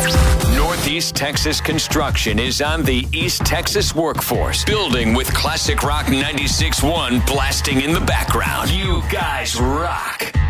Northeast Texas Construction is on the East Texas workforce, building with classic rock 96.1 blasting in the background. You guys rock.